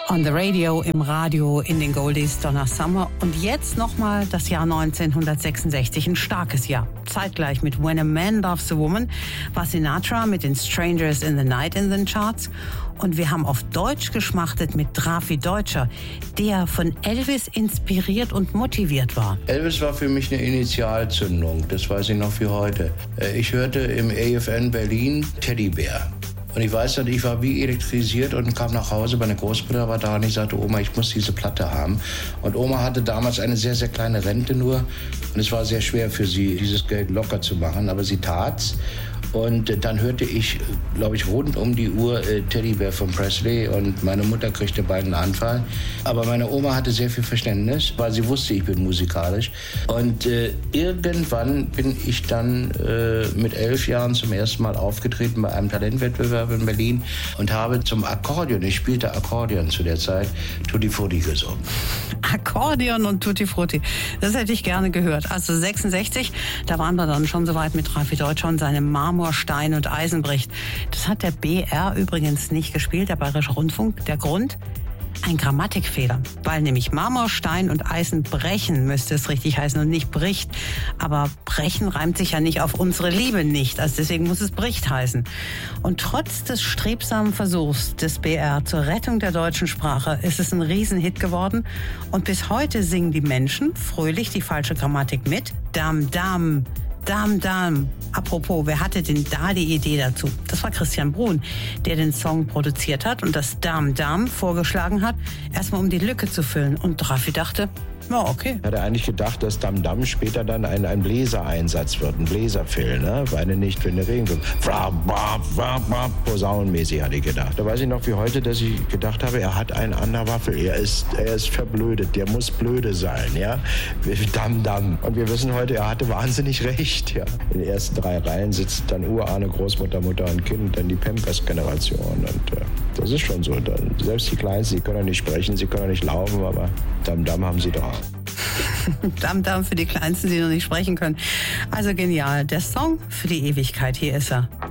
On the Radio, im Radio, in den Goldies, Donna Summer. Und jetzt nochmal das Jahr 1966, ein starkes Jahr. Zeitgleich mit When a Man Loves a Woman war Sinatra mit den Strangers in the Night in den Charts. Und wir haben auf Deutsch geschmachtet mit Drafi Deutscher, der von Elvis inspiriert und motiviert war. Elvis war für mich eine Initialzündung, das weiß ich noch wie heute. Ich hörte im AFN Berlin Teddybär. Und ich weiß dann, ich war wie elektrisiert und kam nach Hause. Meine Großmutter war da und ich sagte, Oma, ich muss diese Platte haben. Und Oma hatte damals eine sehr, sehr kleine Rente nur. Und es war sehr schwer für sie, dieses Geld locker zu machen. Aber sie tat's. Und dann hörte ich, glaube ich, rund um die Uhr Teddybär von Presley und meine Mutter kriegte bald einen Anfall. Aber meine Oma hatte sehr viel Verständnis, weil sie wusste, ich bin musikalisch. Und irgendwann bin ich dann mit 11 Jahren zum ersten Mal aufgetreten bei einem Talentwettbewerb in Berlin und habe zum Akkordeon, ich spielte Akkordeon zu der Zeit, Tutti Frutti gesungen. Akkordeon und Tutti Frutti, das hätte ich gerne gehört. Also 66, da waren wir dann schon soweit mit Drafi Deutscher und seinem Marmor, Stein und Eisenbricht. Das hat der BR übrigens nicht gespielt, der Bayerische Rundfunk. Der Grund? Ein Grammatikfehler, weil nämlich Marmor, Stein und Eisen brechen, müsste es richtig heißen und nicht bricht. Aber brechen reimt sich ja nicht auf unsere Liebe nicht, also deswegen muss es bricht heißen. Und trotz des strebsamen Versuchs des BR zur Rettung der deutschen Sprache ist es ein Riesenhit geworden. Und bis heute singen die Menschen fröhlich die falsche Grammatik mit. Dam, dam. Dam, dam. Apropos, wer hatte denn da die Idee dazu? Das war Christian Bruhn, der den Song produziert hat und das Dam, dam vorgeschlagen hat, erstmal um die Lücke zu füllen. Und Drafi dachte, ja, okay. Hat er eigentlich gedacht, dass Dam Dam später dann ein Bläsereinsatz wird, ein Bläserfill, ne? Weine nicht, wenn der Regen kommt. Posaunenmäßig hatte ich gedacht. Da weiß ich noch wie heute, dass ich gedacht habe, er hat einen an der Waffel. Er ist verblödet, der muss blöde sein, ja? Dam Dam. Und wir wissen heute, er hatte wahnsinnig recht, ja. In den ersten 3 Reihen sitzt dann Urahne, Großmutter, Mutter und Kind, dann die Pampers-Generation. Und das ist schon so. Selbst die Kleinsten, die können ja nicht sprechen, sie können ja nicht laufen, aber Dam Dam haben sie drauf. Dam Dam für die Kleinsten, die noch nicht sprechen können. Also genial. Der Song für die Ewigkeit. Hier ist er.